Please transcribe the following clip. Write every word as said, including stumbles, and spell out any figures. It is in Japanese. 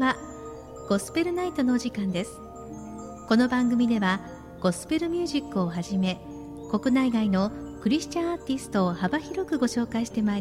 はゴスペルナイトのお時間です。この番組ではゴスペルミュージックをはじめ国内外のクリスチャンアーティストを幅広くご紹介してまいります。